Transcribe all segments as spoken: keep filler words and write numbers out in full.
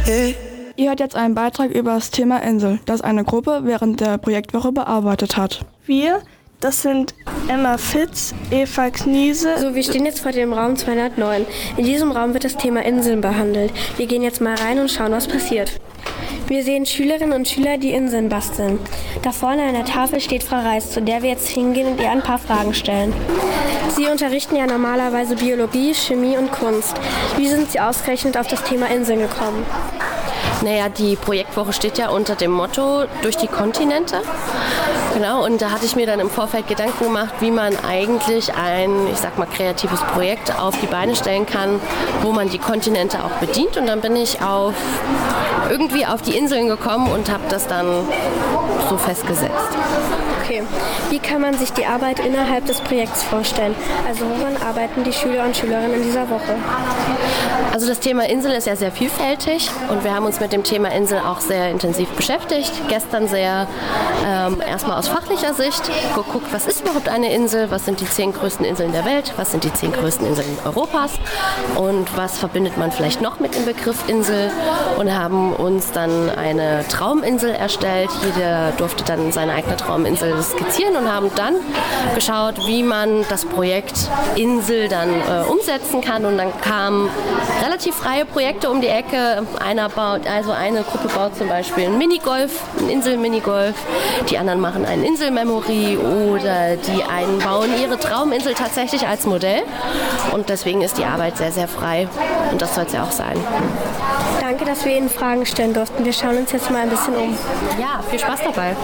Hey. Ihr hört jetzt einen Beitrag über das Thema Insel, das eine Gruppe während der Projektwoche bearbeitet hat. Wir, das sind Emma Fitz, Eva Kniese. So, wir stehen jetzt vor dem Raum zweihundertneun. In diesem Raum wird das Thema Inseln behandelt. Wir gehen jetzt mal rein und schauen, was passiert. Wir sehen Schülerinnen und Schüler, die Inseln basteln. Da vorne an der Tafel steht Frau Reis, zu der wir jetzt hingehen und ihr ein paar Fragen stellen. Sie unterrichten ja normalerweise Biologie, Chemie und Kunst. Wie sind Sie ausgerechnet auf das Thema Inseln gekommen? Naja, die Projektwoche steht ja unter dem Motto durch die Kontinente. Genau, und da hatte ich mir dann im Vorfeld Gedanken gemacht, wie man eigentlich ein, ich sag mal, kreatives Projekt auf die Beine stellen kann, wo man die Kontinente auch bedient. Und dann bin ich auf, irgendwie auf die Inseln gekommen und habe das dann so festgesetzt. Okay. Wie kann man sich die Arbeit innerhalb des Projekts vorstellen? Also woran arbeiten die Schüler und Schülerinnen in dieser Woche? Also das Thema Insel ist ja sehr vielfältig und wir haben uns mit dem Thema Insel auch sehr intensiv beschäftigt. Gestern sehr ähm, erstmal aus fachlicher Sicht geguckt, was ist überhaupt eine Insel, was sind die zehn größten Inseln der Welt, was sind die zehn größten Inseln Europas und was verbindet man vielleicht noch mit dem Begriff Insel, und haben uns dann eine Trauminsel erstellt. Jeder durfte dann seine eigene Trauminsel skizzieren und haben dann geschaut, wie man das Projekt Insel dann äh, umsetzen kann, und dann kamen relativ freie Projekte um die Ecke. Einer baut, also eine Gruppe baut zum Beispiel ein Minigolf, ein Insel-Minigolf, die anderen machen ein Insel-Memory oder die einen bauen ihre Trauminsel tatsächlich als Modell, und deswegen ist die Arbeit sehr, sehr frei, und das soll es ja auch sein. Danke, dass wir Ihnen Fragen stellen durften. Wir schauen uns jetzt mal ein bisschen um. Ja, viel Spaß dabei.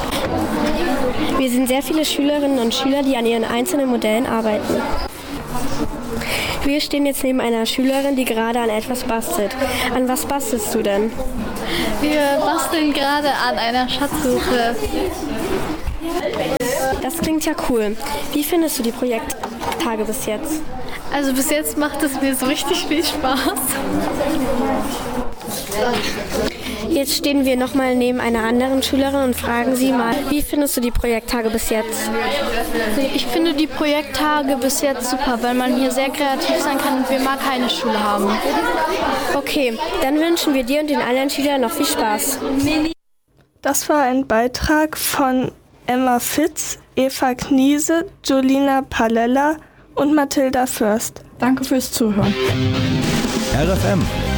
Wir sehen sehr viele Schülerinnen und Schüler, die an ihren einzelnen Modellen arbeiten. Wir stehen jetzt neben einer Schülerin, die gerade an etwas bastelt. An was bastelst du denn? Wir basteln gerade an einer Schatzsuche. Das klingt ja cool. Wie findest du die Projekttage bis jetzt? Also bis jetzt macht es mir so richtig viel Spaß. Jetzt stehen wir nochmal neben einer anderen Schülerin und fragen sie mal, wie findest du die Projekttage bis jetzt? Ich finde die Projekttage bis jetzt super, weil man hier sehr kreativ sein kann und wir mal keine Schule haben. Okay, dann wünschen wir dir und den anderen Schülern noch viel Spaß. Das war ein Beitrag von Emma Fitz, Eva Kniese, Jolina Palella und Mathilda Fürst. Danke fürs Zuhören. R F M